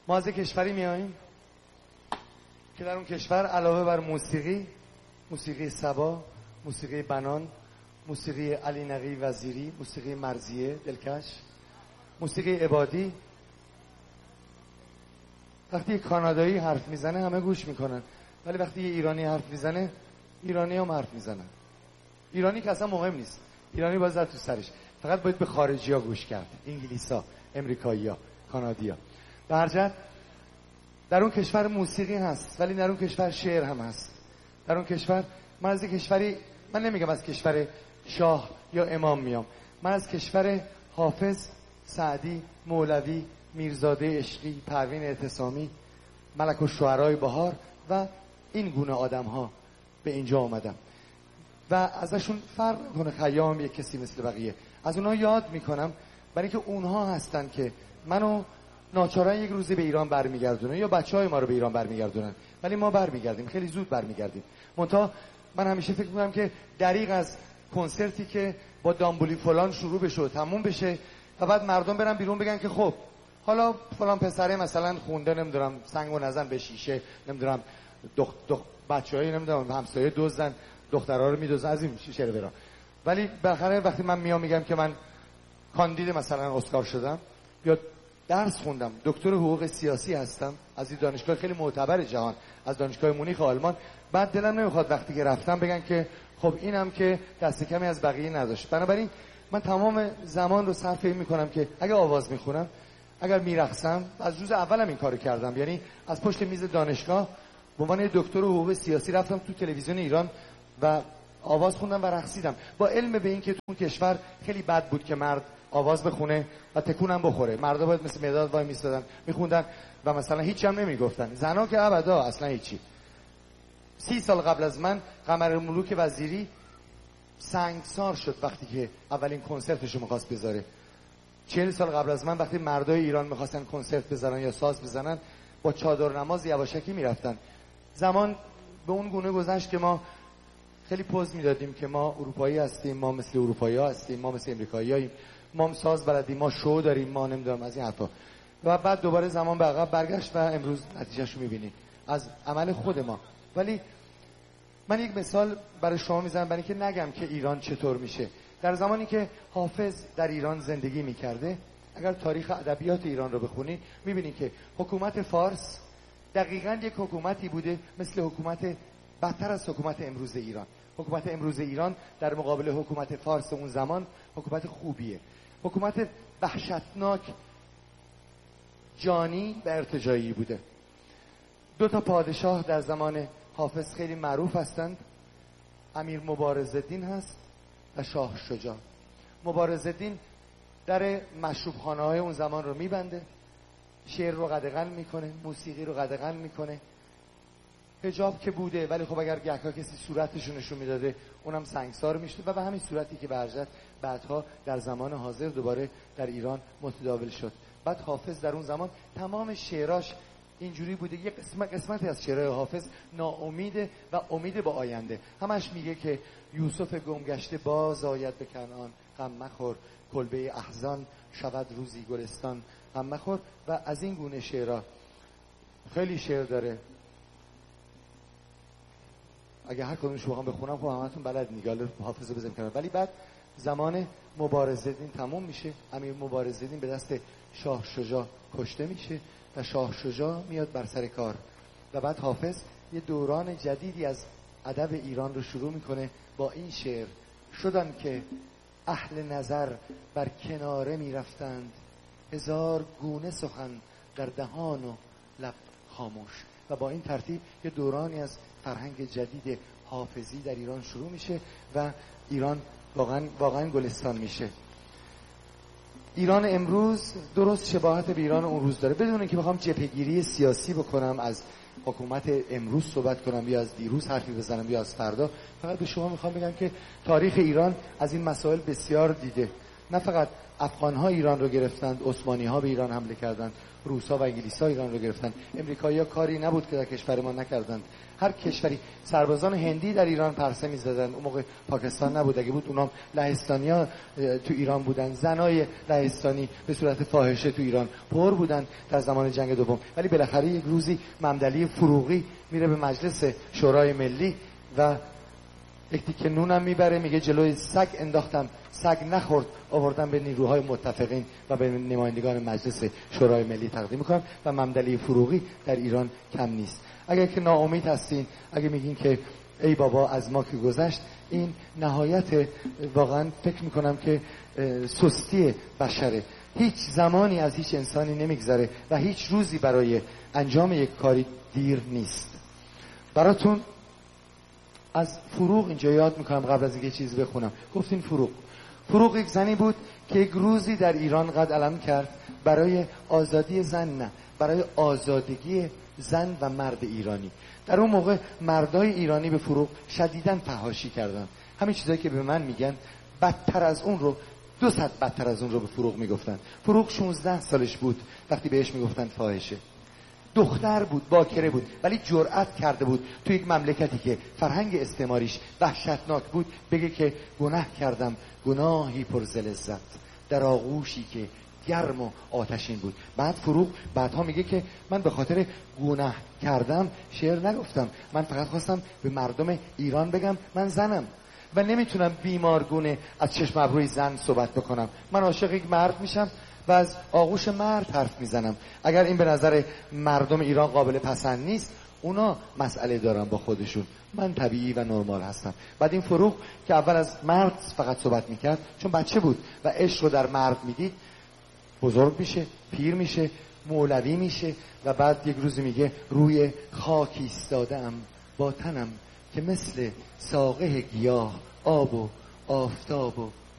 ما از کشوری میاییم که در اون کشور علاوه بر موسیقی سبا، موسیقی بنان، موسیقی علی نقی وزیری، موسیقی مرضیه دلکش، موسیقی عبادی، وقتی کانادایی حرف میزنه همه گوش میکنن، ولی وقتی یه ایرانی حرف میزنه ایرانی هم حرف میزنن. ایرانی که اصلا مهم نیست، ایرانی باید زد تو سرش، فقط باید به خارجی ها گوش کرد، انگلیسا، امریکایی ها، کانادی ها. به هر جهت در اون کشور موسیقی هست، ولی در اون کشور شعر هم هست. در اون کشور من از کشوری، من نمیگم از کشور شاه یا امام میام، من از کشور حافظ، سعدی، مولوی، میرزاده عشقی، پروین اعتصامی، ملک الشعرای بهار و این گونه آدم ها به اینجا آمدم و ازشون فرق کنه خیام یک کسی مثل بقیه. از اونها یاد میکنم، برای که اونها هستن که منو ناچارن یک روزی به ایران برمیگردونن یا بچهای ما رو به ایران برمیگردونن، ولی ما برمیگردیم، خیلی زود برمیگردیم. منتها من همیشه فکر میکنم که دریغ از کنسرتی که با دامبولی فلان شروع بشه و تموم بشه و بعد مردم برن بیرون بگن که خب حالا فلان پسره مثلا خونده، نمیدونم سنگو نزن به شیشه، نمیدونم بچهای نمیدونم همسایه دزدن دخترها رو میدوزن، از این شعر برام. ولی بالاخره وقتی من میگم که من کاندید مثلا اسکار شدم یا درس خوندم، دکتر حقوق سیاسی هستم از این دانشگاه خیلی معتبر جهان، از دانشگاه مونیخ آلمان، بعد دلم نمیخواد وقتی که رفتم بگن که خب اینم که دست کمی از بقیه نداشت. بنابراین من تمام زمان رو صرف این میکنم که اگر آواز میخونم، اگر میرقصم، از روز اولم این کارو کردم، یعنی از پشت میز دانشگاه به عنوان دکتر حقوق سیاسی رفتم تو تلویزیون ایران و آواز خوندم و رقصیدم، با علم به این که تو اون کشور خیلی بد بود که مرد آواز بخونه و تکونم بخوره. مردا باید مثل مداد وای میستادن میخوندن و مثلا هیچ هم نمیگفتن، زنا که ابدا اصلا هیچی. 30 سال قبل از من قمرملوک وزیری سنگسار شد وقتی که اولین کنسرتشو می‌خواست بذاره. 40 سال قبل از من وقتی مردای ایران می‌خواستن کنسرت بذارن یا ساز بزنن با چادر نماز یواشکی میرفتن. زمان به اون گونه گذشت که ما خیلی پوز میدادیم که ما اروپایی هستیم، ما مثل اروپایی‌ها هستیم، ما مثل امریکایی‌هاییم، ما ساز بلدیم، ما شو داریم، ما نمیدونم از این حرفا. و بعد دوباره زمان به عقب برگشت و امروز نتیجهشو می‌بینی از عمل خود ما. ولی من یک مثال برای شما میزنم برای اینکه نگم که ایران چطور میشه. در زمانی که حافظ در ایران زندگی میکرده، اگر تاریخ ادبیات ایران رو بخونی میبینید که حکومت فارس دقیقاً یک حکومتی بوده مثل حکومت بدتر از حکومت امروز ایران. حکومت امروز ایران در مقابل حکومت فارس اون زمان حکومت خوبیه، حکومت وحشتناک، جانی و ارتجاعی بوده. 2 تا پادشاه در زمان حافظ خیلی معروف هستند، امیر مبارزالدین هست و شاه شجاع. مبارزالدین در مشروبخانه های اون زمان رو میبنده، شعر رو قدغن میکنه، موسیقی رو قدغن میکنه. حجاب که بوده، ولی خب اگر گهگاه کسی صورتشو نشون میداده اونم سنگسار میشد و به همین صورتی که برجت بعدها در زمان حاضر دوباره در ایران متداول شد. بعد حافظ در اون زمان تمام شعراش اینجوری بوده، یک قسمتی از شعرهای حافظ ناامیده و امید به آینده. همش میگه که یوسف گمگشته باز آید به کنعان، غم مخور کلبه احزان شود روزی گلستان، غم مخور. و از این گونه شعرها خیلی شعر داره، اگه هر کدومش بخوام بخونم خب همتون بلد نیگال حافظ رو بزنیم کنار. ولی بعد زمان مبارزالدین تموم میشه، امیر مبارزالدین به دست شاه شجاع کشته میشه و شاه شجاع میاد بر سر کار و بعد حافظ یه دوران جدیدی از ادب ایران رو شروع میکنه با این شعر: شدن که اهل نظر بر کناره میرفتند، هزار گونه سخن در دهان و لب خاموش. و با این ترتیب یه دورانی از فرهنگ جدید حافظی در ایران شروع میشه و ایران واقعا گلستان میشه. ایران امروز درست شباهت به ایران اون روز داره، بدون اینکه بخوام جبهه‌گیری سیاسی بکنم، از حکومت امروز صحبت کنم یا از دیروز حرفی بزنم یا از فردا. فقط به شما میخوام بگم که تاریخ ایران از این مسائل بسیار دیده. نه فقط افغان‌ها ایران رو گرفتند، عثمانی‌ها به ایران حمله کردند، روس‌ها و انگلیس‌ها ایران رو گرفتند، امریکایی‌ها کاری نبود که در کشور ما نکردند. هر کشوری، سربازان هندی در ایران پرسه می‌زدند. اون موقع پاکستان نبود، اگه بود اونام لهستانی‌ها تو ایران بودن. زنای لهستانی به صورت فاحشه تو ایران پر بودن در زمان جنگ دوم. ولی بالاخره یک روزی ممدلی فروغی میره به مجلس شورای ملی و یک تیکه نونم میبره، میگه جلوی سگ انداختم، سگ نخورد، آوردم به نیروهای متفقین و به نمایندگان مجلس شورای ملی تقدیم میکنم. و ممدلی فروغی در ایران کم نیست. اگر که ناامید هستین، اگه میگین که ای بابا از ما که گذشت، این نهایت واقعا فکر میکنم که سستی بشره. هیچ زمانی از هیچ انسانی نمیگذره و هیچ روزی برای انجام یک کاری دیر نیست. براتون از فروغ اینجا یاد میکنم قبل از اینکه چیز بخونم. گفتین فروغ یک زنی بود که یک روزی در ایران قد علم کرد برای آزادی زن، نه برای آزادگی زن و مرد ایرانی. در اون موقع مردای ایرانی به فروغ شدیداً فحاشی کردن. همین چیزایی که به من میگن بدتر از اون رو، 200 بدتر از اون رو به فروغ میگفتن. فروغ 16 سالش بود وقتی بهش میگفتن فاحشه. دختر بود، باکره بود، ولی جرأت کرده بود تو یک مملکتی که فرهنگ استعماریش وحشتناک بود بگه که گناه کردم، گناهی پر ز لذت، در آغوشی که گرم و آتشین بود. بعد فروغ بعدها میگه که من به خاطر گناه کردم شعر نگفتم، من فقط خواستم به مردم ایران بگم من زنم و نمیتونم بیمارگونه از چشم ابروی زن صحبت بکنم. من عاشق یک مرد میشم و از آغوش مرد حرف میزنم. اگر این به نظر مردم ایران قابل پسند نیست، اونا مسئله دارن با خودشون، من طبیعی و نرمال هستم. بعد این فروغ که اول از مرد فقط صحبت میکرد چون بچه بود و عشق رو در مرد میدید، بزرگ میشه، پیر میشه، مولوی میشه و بعد یک روزی میگه روی خاک ایستاده‌ام با تنم که مثل ساقه گیاه، آب و آفتاب و